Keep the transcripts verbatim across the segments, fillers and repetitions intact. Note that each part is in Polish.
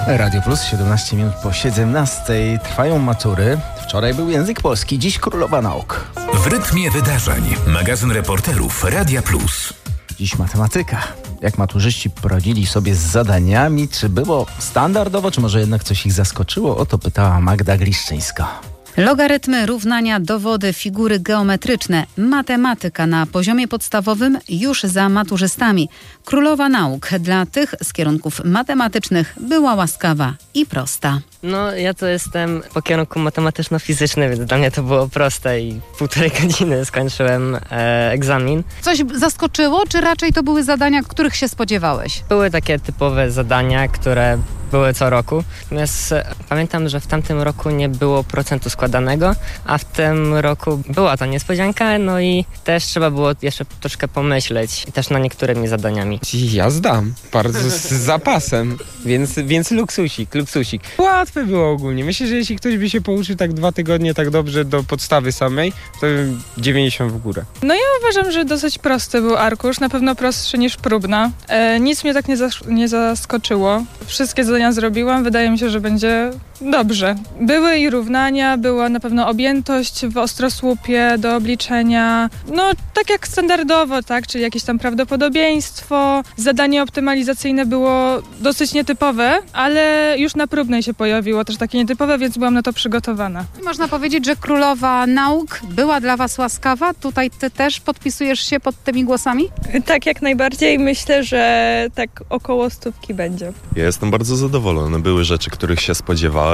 Radio Plus, siedemnaście minut po siedemnastej. Trwają matury. Wczoraj był język polski, dziś królowa nauk. W rytmie wydarzeń. Magazyn reporterów Radia Plus. Dziś matematyka. Jak maturzyści poradzili sobie z zadaniami? Czy było standardowo, czy może jednak coś ich zaskoczyło? O to pytała Magda Gliszczyńska. Logarytmy, równania, dowody, figury geometryczne. Matematyka na poziomie podstawowym już za maturzystami. Królowa nauk dla tych z kierunków matematycznych była łaskawa i prosta. No, ja to jestem po kierunku matematyczno-fizyczny, więc dla mnie to było proste i w półtorej godziny skończyłem e, egzamin. Coś zaskoczyło, czy raczej to były zadania, których się spodziewałeś? Były takie typowe zadania, które były co roku. Natomiast e, pamiętam, że w tamtym roku nie było procentu składanego, a w tym roku była to niespodzianka, no i też trzeba było jeszcze troszkę pomyśleć też nad niektórymi zadaniami. Ja zdam, bardzo z zapasem, więc, więc luksusik, luksusik. Łatwe było ogólnie. Myślę, że jeśli ktoś by się pouczył tak dwa tygodnie tak dobrze do podstawy samej, to dziewięćdziesiąt w górę. No ja uważam, że dosyć prosty był arkusz, na pewno prostszy niż próbna. E, nic mnie tak nie, zas- nie zaskoczyło. Wszystkie zadania zrobiłam, wydaje mi się, że będzie dobrze. Były i równania, była na pewno objętość w ostrosłupie do obliczenia. No tak jak standardowo, tak, czyli jakieś tam prawdopodobieństwo. Zadanie optymalizacyjne było dosyć nietypowe, ale już na próbnej się pojawiło też takie nietypowe, więc byłam na to przygotowana. Można powiedzieć, że królowa nauk była dla was łaskawa? Tutaj ty też podpisujesz się pod tymi głosami? Tak, jak najbardziej. Myślę, że tak około stówki będzie. Ja jestem bardzo zadowolony. Były rzeczy, których się spodziewałem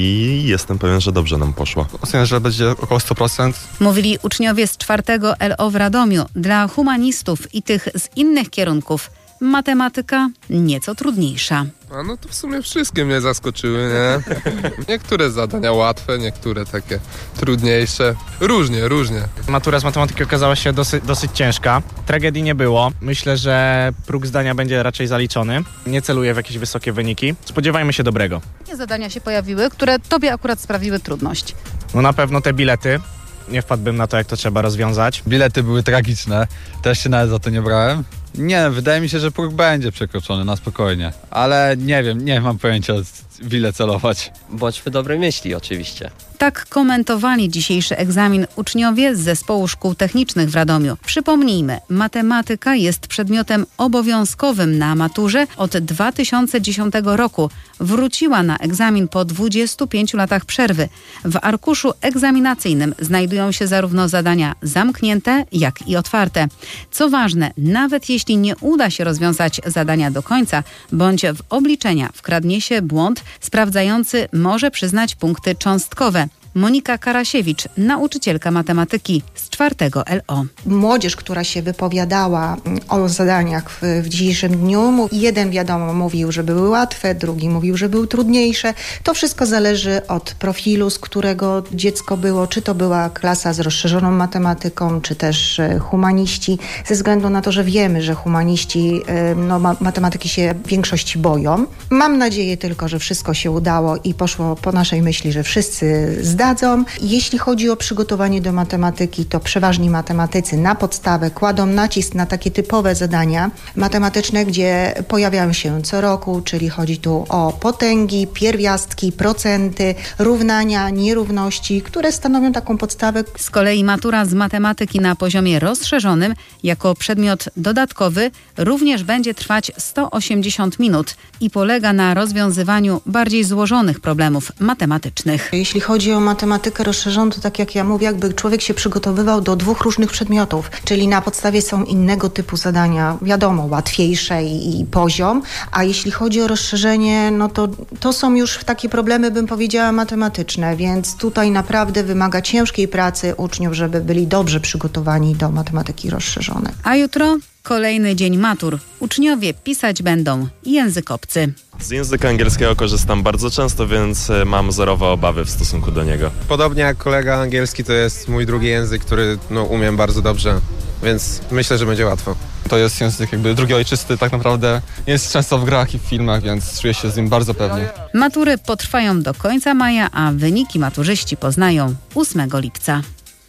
i jestem pewien, że dobrze nam poszło. Oceniam, że będzie około sto procent. Mówili uczniowie z czwartego L O w Radomiu. Dla humanistów i tych z innych kierunków matematyka nieco trudniejsza. A no to w sumie wszystkie mnie zaskoczyły, nie? Niektóre zadania łatwe, niektóre takie trudniejsze. Różnie, różnie. Matura z matematyki okazała się dosyć, dosyć ciężka. Tragedii nie było. Myślę, że próg zdania będzie raczej zaliczony. Nie celuję w jakieś wysokie wyniki. Spodziewajmy się dobrego. Jakie zadania się pojawiły, które tobie akurat sprawiły trudność? No na pewno te bilety. Nie wpadłbym na to, jak to trzeba rozwiązać. Bilety były tragiczne, też się nawet za to nie brałem. Nie, wydaje mi się, że próg będzie przekroczony na spokojnie, ale nie wiem, nie mam pojęcia, w ile celować. Bądźmy dobrej myśli oczywiście. Tak komentowali dzisiejszy egzamin uczniowie z Zespołu Szkół Technicznych w Radomiu. Przypomnijmy, matematyka jest przedmiotem obowiązkowym na maturze od dwa tysiące dziesiątego roku. Wróciła na egzamin po dwudziestu pięciu latach przerwy. W arkuszu egzaminacyjnym znajdują się zarówno zadania zamknięte, jak i otwarte. Co ważne, nawet jeśli nie uda się rozwiązać zadania do końca, bądź w obliczenia wkradnie się błąd, sprawdzający może przyznać punkty cząstkowe. Monika Karasiewicz, nauczycielka matematyki z czwartego L O. Młodzież, która się wypowiadała o zadaniach w, w dzisiejszym dniu, jeden wiadomo mówił, że były łatwe, drugi mówił, że były trudniejsze. To wszystko zależy od profilu, z którego dziecko było, czy to była klasa z rozszerzoną matematyką, czy też humaniści, ze względu na to, że wiemy, że humaniści no, ma, matematyki się w większości boją. Mam nadzieję tylko, że wszystko się udało i poszło po naszej myśli, że wszyscy zdali. Jeśli chodzi o przygotowanie do matematyki, to przeważni matematycy na podstawę kładą nacisk na takie typowe zadania matematyczne, gdzie pojawiają się co roku, czyli chodzi tu o potęgi, pierwiastki, procenty, równania, nierówności, które stanowią taką podstawę. Z kolei matura z matematyki na poziomie rozszerzonym jako przedmiot dodatkowy również będzie trwać sto osiemdziesiąt minut i polega na rozwiązywaniu bardziej złożonych problemów matematycznych. Jeśli chodzi o matematykę rozszerzoną, to tak jak ja mówię, jakby człowiek się przygotowywał do dwóch różnych przedmiotów, czyli na podstawie są innego typu zadania, wiadomo, łatwiejsze i, i poziom, a jeśli chodzi o rozszerzenie, no to to są już takie problemy, bym powiedziała, matematyczne, więc tutaj naprawdę wymaga ciężkiej pracy uczniów, żeby byli dobrze przygotowani do matematyki rozszerzonej. A jutro kolejny dzień matur. Uczniowie pisać będą język obcy. Z języka angielskiego korzystam bardzo często, więc mam zerowe obawy w stosunku do niego. Podobnie jak kolega angielski, to jest mój drugi język, który no, umiem bardzo dobrze, więc myślę, że będzie łatwo. To jest język jakby drugi ojczysty, tak naprawdę jest często w grach i w filmach, więc czuję się z nim bardzo pewnie. Matury potrwają do końca maja, a wyniki maturzyści poznają ósmego lipca.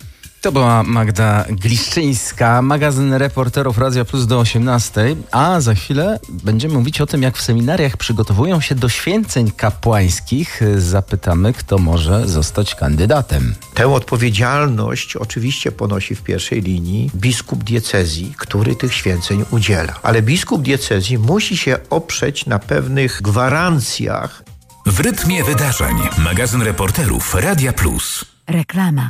To była Magda Gliszczyńska, magazyn Reporterów Radia Plus do osiemnastej, a za chwilę będziemy mówić o tym, jak w seminariach przygotowują się do święceń kapłańskich. Zapytamy, kto może zostać kandydatem. Tę odpowiedzialność oczywiście ponosi w pierwszej linii biskup diecezji, który tych święceń udziela. Ale biskup diecezji musi się oprzeć na pewnych gwarancjach. W rytmie wydarzeń. Magazyn Reporterów Radia Plus. Reklama.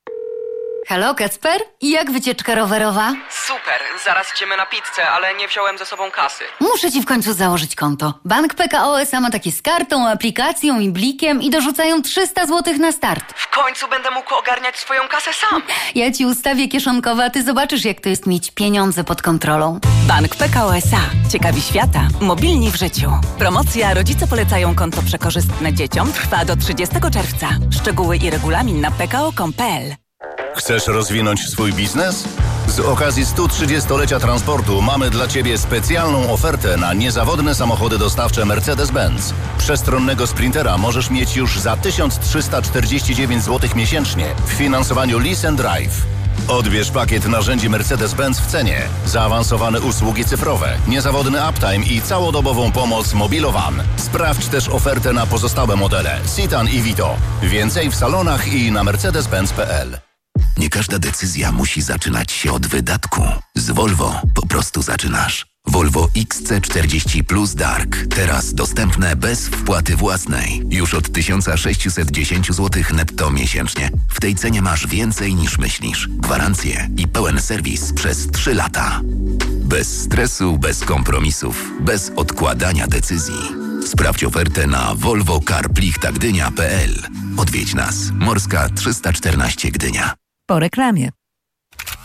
Halo, Kacper? Jak wycieczka rowerowa? Super, zaraz idziemy na pizzę, ale nie wziąłem ze sobą kasy. Muszę ci w końcu założyć konto. Bank P K O S A ma takie z kartą, aplikacją i blikiem i dorzucają trzysta złotych na start. W końcu będę mógł ogarniać swoją kasę sam. Ja ci ustawię kieszonkowe, a ty zobaczysz, jak to jest mieć pieniądze pod kontrolą. Bank P K O S A. Ciekawi świata. Mobilni w życiu. Promocja Rodzice polecają konto przekorzystne dzieciom trwa do trzydziestego czerwca. Szczegóły i regulamin na p k o kropka com kropka p l. Chcesz rozwinąć swój biznes? Z okazji stu trzydziestolecia transportu mamy dla Ciebie specjalną ofertę na niezawodne samochody dostawcze Mercedes-Benz. Przestronnego Sprintera możesz mieć już za tysiąc trzysta czterdzieści dziewięć złotych miesięcznie w finansowaniu Lease and Drive. Odbierz pakiet narzędzi Mercedes-Benz w cenie, zaawansowane usługi cyfrowe, niezawodny uptime i całodobową pomoc Mobilowan. Sprawdź też ofertę na pozostałe modele Citan i Vito. Więcej w salonach i na mercedes benz kropka p l. Nie każda decyzja musi zaczynać się od wydatku. Z Volvo po prostu zaczynasz. Volvo X C czterdzieści Plus Dark. Teraz dostępne bez wpłaty własnej. Już od tysiąc sześćset dziesięć złotych netto miesięcznie. W tej cenie masz więcej niż myślisz. Gwarancję i pełen serwis przez trzy lata. Bez stresu, bez kompromisów, bez odkładania decyzji. Sprawdź ofertę na volvo car plichta gdynia kropka p l. Odwiedź nas. Morska trzysta czternaście Gdynia. Po reklamie.